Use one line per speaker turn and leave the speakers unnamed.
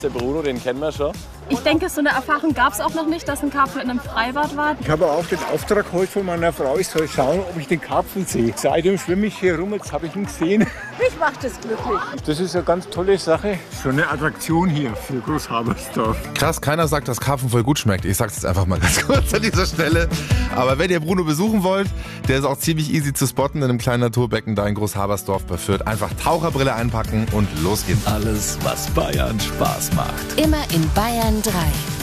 Der Bruno, den kennen wir schon.
Ich denke, so eine Erfahrung gab es auch noch nicht, dass ein Karpfen in einem Freibad war.
Ich habe auch den Auftrag heute von meiner Frau, ich soll schauen, ob ich den Karpfen sehe. Seitdem schwimme ich hier rum, jetzt habe ich ihn gesehen.
Mich macht das glücklich.
Das ist eine ganz tolle Sache. Schon eine Attraktion hier für Großhabersdorf.
Krass, keiner sagt, dass Karpfen voll gut schmeckt. Ich sag's jetzt einfach mal ganz kurz an dieser Stelle. Aber wenn ihr Bruno besuchen wollt, der ist auch ziemlich easy zu spotten in einem kleinen Naturbecken da in Großhabersdorf bei Fürth. Einfach Taucherbrille einpacken und los geht's.
Alles, was Bayern Spaß macht.
Immer in Bayern 3.